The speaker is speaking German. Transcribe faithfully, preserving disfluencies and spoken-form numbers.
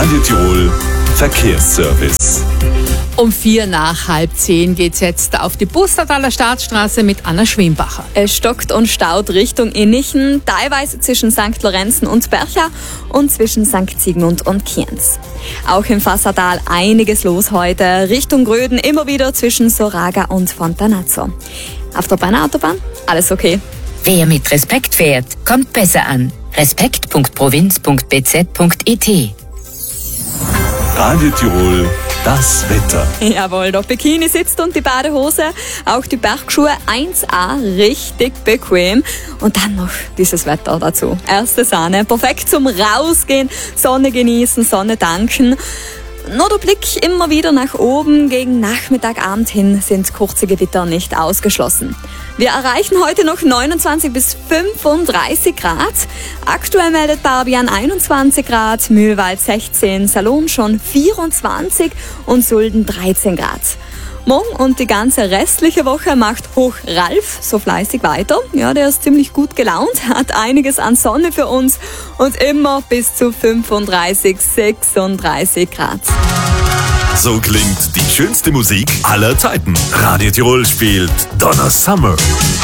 Radio Tirol Verkehrsservice. Um vier nach halb zehn geht's jetzt auf die Bustertaler Staatsstraße mit Anna Schwimbacher. Es stockt und staut Richtung Innichen, teilweise zwischen Sankt Lorenzen und Bercha und zwischen Sankt Sigmund und Kienz. Auch im Fassatal einiges los heute, Richtung Gröden immer wieder zwischen Soraga und Fontanazzo. Auf der Bahnautobahn alles okay. Wer mit Respekt fährt, kommt besser an. respekt punkt provinz punkt b z punkt i t. Radio Tirol, das Wetter. Jawohl, der Bikini sitzt und die Badehose, auch die Bergschuhe eins A, richtig bequem. Und dann noch dieses Wetter dazu. Erste Sahne, perfekt zum Rausgehen, Sonne genießen, Sonne danken. Nur der Blick immer wieder nach oben, gegen Nachmittag, Abend hin sind kurze Gewitter nicht ausgeschlossen. Wir erreichen heute noch neunundzwanzig bis fünfunddreißig Grad. Aktuell meldet Barbian einundzwanzig Grad, Mühlwald sechzehn, Salon schon vierundzwanzig und Sulden dreizehn Grad. Morgen und die ganze restliche Woche macht Hoch Ralf so fleißig weiter. Ja, der ist ziemlich gut gelaunt, hat einiges an Sonne für uns und immer bis zu fünfunddreißig, sechsunddreißig Grad. So klingt die schönste Musik aller Zeiten. Radio Tirol spielt Donna Summer.